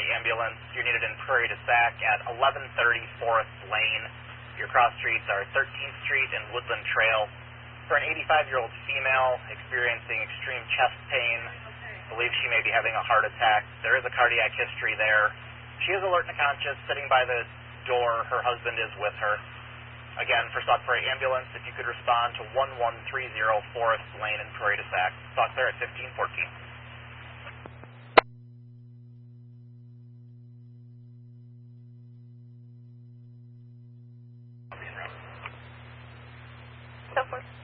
Prairie Ambulance. You're needed in Prairie du Sac at 1130 Forest Lane. Your cross streets are 13th Street and Woodland Trail. For an 85-year-old female experiencing extreme chest pain, believe she may be having a heart attack. There is a cardiac history there. She is alert and conscious, sitting by the door. Her husband is with her. Again, for Sauk Prairie Ambulance, if you could respond to 1130 Forest Lane in Prairie du Sac. Sauk there at 1514. So forth.